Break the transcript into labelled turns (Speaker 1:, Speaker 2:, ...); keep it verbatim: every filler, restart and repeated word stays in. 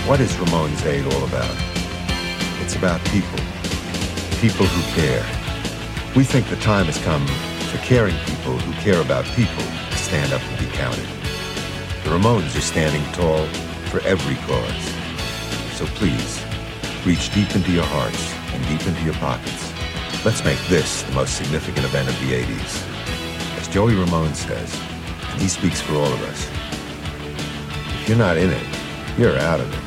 Speaker 1: What is Ramones Aid all about? It's about people. People who care. We think the time has come for caring people who care about people to stand up and be counted. The Ramones are standing tall for every cause. So please, reach deep into your hearts and deep into your pockets. Let's make this the most significant event of the eighties. As Joey Ramone says, and he speaks for all of us, if you're not in it, you're out of it.